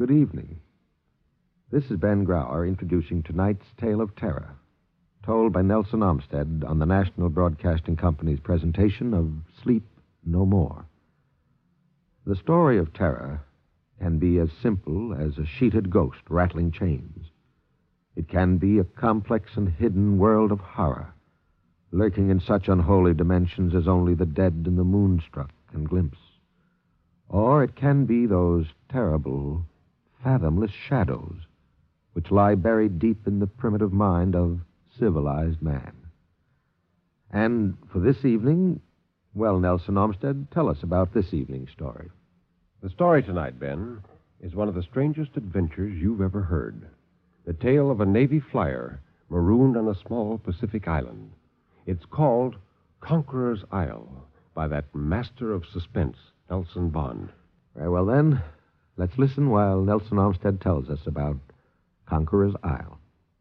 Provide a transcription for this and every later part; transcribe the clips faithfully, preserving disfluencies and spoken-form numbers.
Good evening. This is Ben Grauer introducing tonight's tale of terror, told by Nelson Olmsted on the National Broadcasting Company's presentation of Sleep No More. The story of terror can be as simple as a sheeted ghost rattling chains. It can be a complex and hidden world of horror, lurking in such unholy dimensions as only the dead and the moonstruck can glimpse. Or it can be those terrible, fathomless shadows which lie buried deep in the primitive mind of civilized man. And for this evening, well, Nelson Olmsted, tell us about this evening's story. The story tonight, Ben, is one of the strangest adventures you've ever heard. The tale of a Navy flyer marooned on a small Pacific island. It's called Conqueror's Isle by that master of suspense, Nelson Bond. Very well, then. Let's listen while Nelson Olmsted tells us about Conqueror's Isle.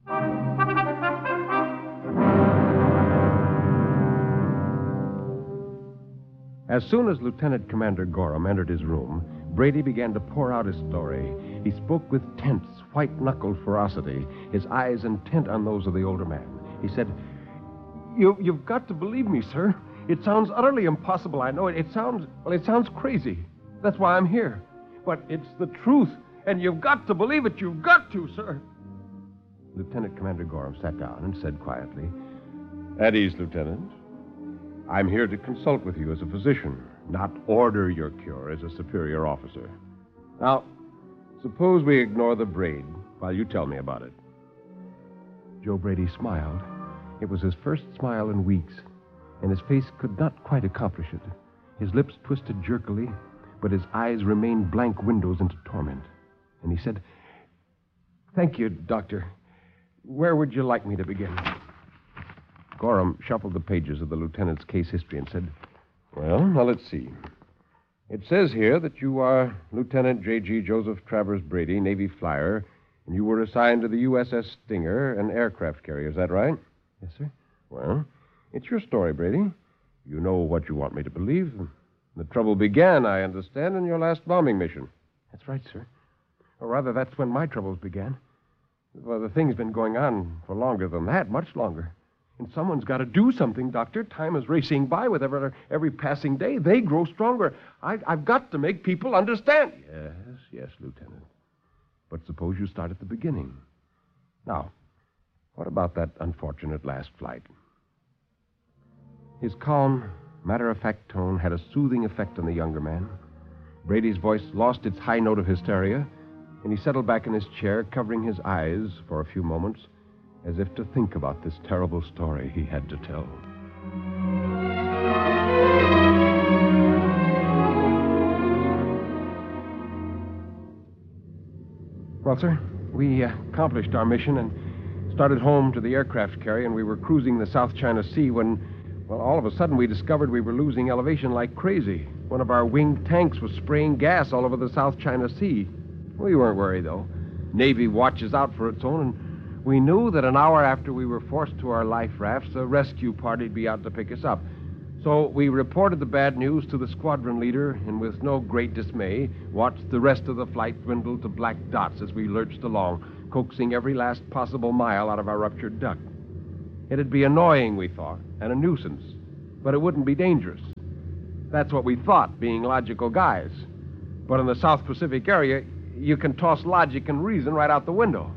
As soon as Lieutenant Commander Gorham entered his room, Brady began to pour out his story. He spoke with tense, white-knuckled ferocity, his eyes intent on those of the older man. He said, you, You've got to believe me, sir. It sounds utterly impossible, I know. It, it sounds, well, it sounds crazy. That's why I'm here. But it's the truth, and you've got to believe it. You've got to, sir. Lieutenant Commander Gorham sat down and said quietly, At ease, Lieutenant. I'm here to consult with you as a physician, not order your cure as a superior officer. Now, suppose we ignore the braid while you tell me about it. Joe Brady smiled. It was his first smile in weeks, and his face could not quite accomplish it. His lips twisted jerkily, but his eyes remained blank windows into torment. And he said, Thank you, Doctor. Where would you like me to begin? Gorham shuffled the pages of the lieutenant's case history and said, Well, now let's see. It says here that you are Lieutenant J G. Joseph Travers Brady, Navy flyer, and you were assigned to the U S S Stinger, an aircraft carrier. Is that right? Yes, sir. Well, it's your story, Brady. You know what you want me to believe. The trouble began, I understand, in your last bombing mission. That's right, sir. Or rather, that's when my troubles began. Well, the thing's been going on for longer than that, much longer. And someone's got to do something, Doctor. Time is racing by with every, every passing day. They grow stronger. I, I've got to make people understand. Yes, yes, Lieutenant. But suppose you start at the beginning. Now, what about that unfortunate last flight? His calm, matter-of-fact tone had a soothing effect on the younger man. Brady's voice lost its high note of hysteria, and he settled back in his chair, covering his eyes for a few moments, as if to think about this terrible story he had to tell. Well, sir, we uh, accomplished our mission and started home to the aircraft carrier, and we were cruising the South China Sea when, well, all of a sudden we discovered we were losing elevation like crazy. One of our winged tanks was spraying gas all over the South China Sea. We weren't worried, though. Navy watches out for its own, and we knew that an hour after we were forced to our life rafts, a rescue party'd be out to pick us up. So we reported the bad news to the squadron leader, and with no great dismay, watched the rest of the flight dwindle to black dots as we lurched along, coaxing every last possible mile out of our ruptured duct. It'd be annoying, we thought, and a nuisance, but it wouldn't be dangerous. That's what we thought, being logical guys. But in the South Pacific area, you can toss logic and reason right out the window.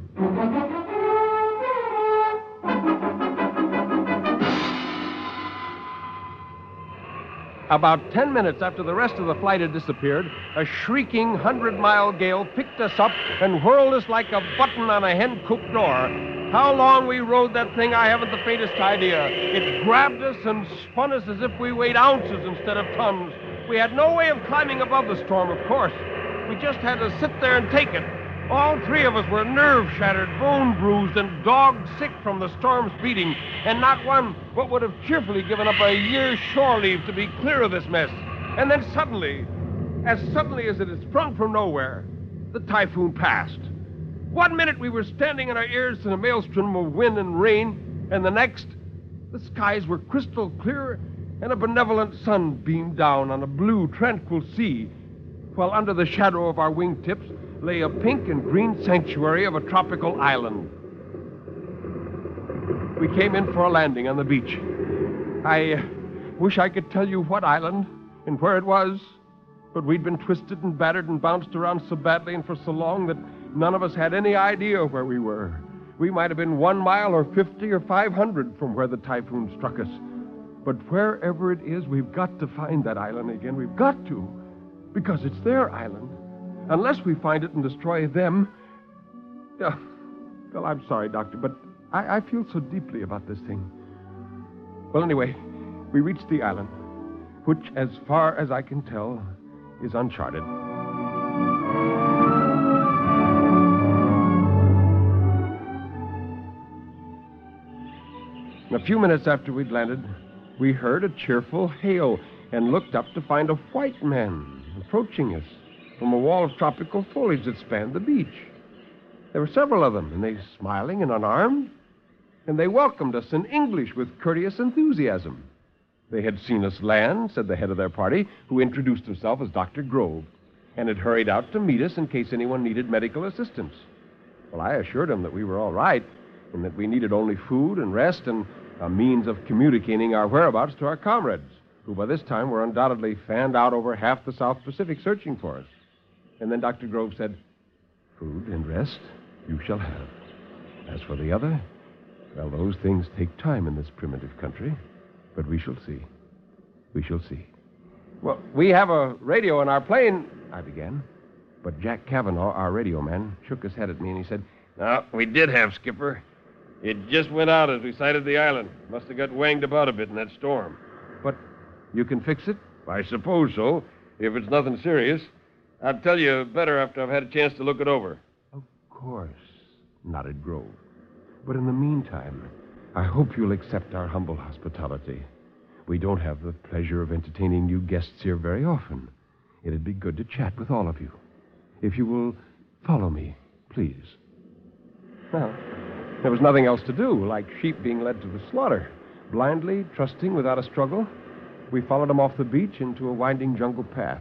About ten minutes after the rest of the flight had disappeared, a shrieking hundred-mile gale picked us up and whirled us like a button on a hen-coop door. How long we rode that thing, I haven't the faintest idea. It grabbed us and spun us as if we weighed ounces instead of tons. We had no way of climbing above the storm, of course. We just had to sit there and take it. All three of us were nerve-shattered, bone-bruised, and dog-sick from the storm's beating, and not one but would have cheerfully given up a year's shore leave to be clear of this mess. And then suddenly, as suddenly as it had sprung from nowhere, the typhoon passed. One minute we were standing in our ears in a maelstrom of wind and rain, and the next, the skies were crystal clear, and a benevolent sun beamed down on a blue, tranquil sea. while under the shadow of our wingtips lay a pink and green sanctuary of a tropical island. We came in for a landing on the beach. I uh, wish I could tell you what island and where it was, but we'd been twisted and battered and bounced around so badly and for so long that none of us had any idea where we were. We might have been one mile or fifty or five hundred from where the typhoon struck us. But wherever it is, we've got to find that island again. We've got to, because it's their island. Unless we find it and destroy them... Uh, well, I'm sorry, Doctor, but I, I feel so deeply about this thing. Well, anyway, we reached the island, which, as far as I can tell, is uncharted. A few minutes after we'd landed, we heard a cheerful hail and looked up to find a white man approaching us from a wall of tropical foliage that spanned the beach. There were several of them, and they smiling and unarmed, and they welcomed us in English with courteous enthusiasm. They had seen us land, said the head of their party, who introduced himself as Doctor Grove, and had hurried out to meet us in case anyone needed medical assistance. Well, I assured him that we were all right, and that we needed only food and rest and a means of communicating our whereabouts to our comrades, who by this time were undoubtedly fanned out over half the South Pacific searching for us. And then Doctor Grove said, "Food and rest you shall have. As for the other, well, those things take time in this primitive country, but we shall see. We shall see." "Well, we have a radio in our plane," I began. But Jack Cavanaugh, our radio man, shook his head at me and he said, "No, we did have, Skipper. It just went out as we sighted the island. Must have got wanged about a bit in that storm." "But you can fix it?" "I suppose so, if it's nothing serious. I'll tell you better after I've had a chance to look it over." "Of course," nodded Grove. "But in the meantime, I hope you'll accept our humble hospitality. We don't have the pleasure of entertaining new guests here very often. It'd be good to chat with all of you. If you will follow me, please." Well, there was nothing else to do, like sheep being led to the slaughter. Blindly, trusting without a struggle, we followed him off the beach into a winding jungle path.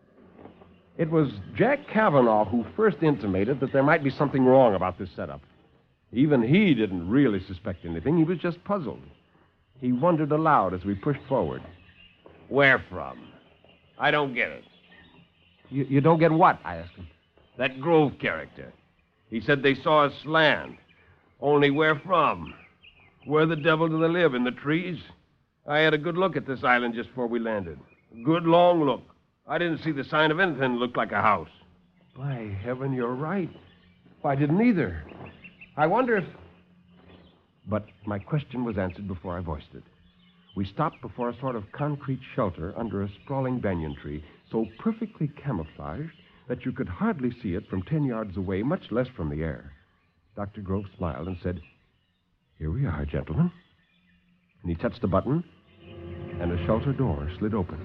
It was Jack Cavanaugh who first intimated that there might be something wrong about this setup. Even he didn't really suspect anything. He was just puzzled. He wondered aloud as we pushed forward. "Where from? I don't get it." You, you don't get what?" I asked him. "That Grove character. He said they saw us land. Only where from? Where the devil do they live? In the trees? I had a good look at this island just before we landed. A good long look. I didn't see the sign of anything that looked like a house." "By heaven, you're right. I didn't either. I wonder if..." But my question was answered before I voiced it. We stopped before a sort of concrete shelter under a sprawling banyan tree, so perfectly camouflaged that you could hardly see it from ten yards away, much less from the air. Doctor Grove smiled and said, "Here we are, gentlemen." And he touched a button, and a shelter door slid open.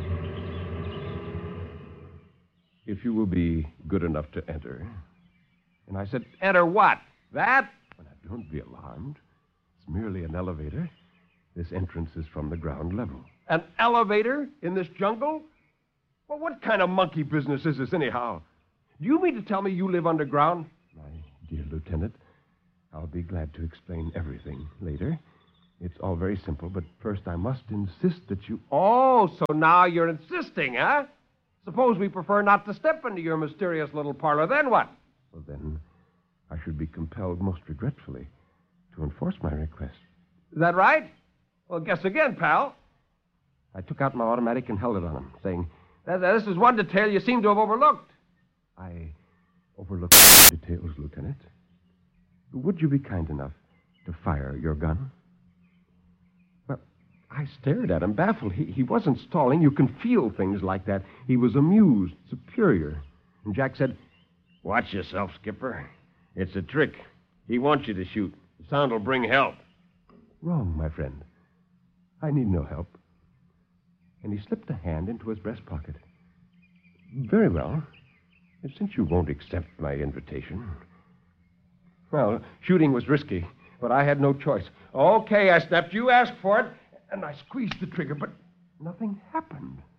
"If you will be good enough to enter." And I said, "Enter what? That?" "Well, now, don't be alarmed. It's merely an elevator. This entrance is from the ground level." "An elevator in this jungle? Well, what kind of monkey business is this, anyhow? Do you mean to tell me you live underground?" "My dear Lieutenant, I'll be glad to explain everything later. It's all very simple, but first I must insist that you..." "Oh, so now you're insisting, huh? Suppose we prefer not to step into your mysterious little parlor, then what?" "Well, then, I should be compelled most regretfully to enforce my request." "Is that right? Well, guess again, pal." I took out my automatic and held it on him, saying, "This is one detail you seem to have overlooked." "I overlooked no details, Lieutenant. Would you be kind enough to fire your gun?" Well, I stared at him, baffled. He, he wasn't stalling. You can feel things like that. He was amused, superior. And Jack said, "Watch yourself, Skipper. It's a trick. He wants you to shoot. The sound will bring help." "Wrong, my friend. I need no help." And he slipped a hand into his breast pocket. "Very well. Since you won't accept my invitation..." Well, shooting was risky, but I had no choice. "Okay," I snapped. "You asked for it." And I squeezed the trigger, but nothing happened.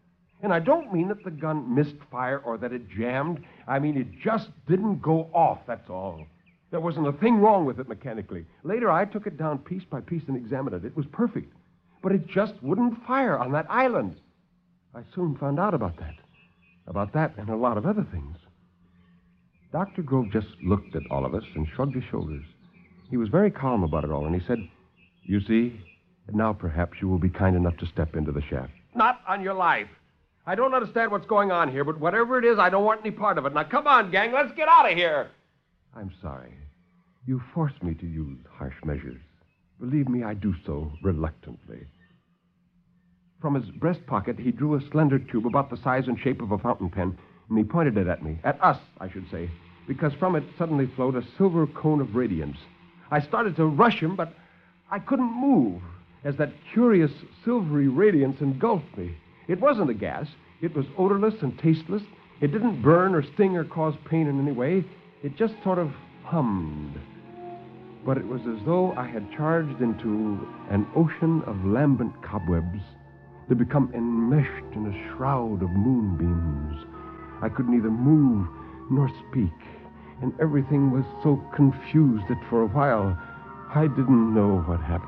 And I don't mean that the gun missed fire or that it jammed. I mean it just didn't go off, that's all. There wasn't a thing wrong with it mechanically. Later, I took it down piece by piece and examined it. It was perfect. But it just wouldn't fire on that island. I soon found out about that. About that and a lot of other things. Doctor Grove just looked at all of us and shrugged his shoulders. He was very calm about it all, and he said, "You see, now perhaps you will be kind enough to step into the shaft." "Not on your life. I don't understand what's going on here, but whatever it is, I don't want any part of it. Now, come on, gang, let's get out of here." "I'm sorry. You forced me to use harsh measures. Believe me, I do so reluctantly." From his breast pocket, he drew a slender tube about the size and shape of a fountain pen, and he pointed it at me. At us, I should say, because from it suddenly flowed a silver cone of radiance. I started to rush him, but I couldn't move as that curious silvery radiance engulfed me. It wasn't a gas. It was odorless and tasteless. It didn't burn or sting or cause pain in any way. It just sort of hummed. But it was as though I had charged into an ocean of lambent cobwebs to become enmeshed in a shroud of moonbeams. I could neither move nor speak, and everything was so confused that for a while I didn't know what happened.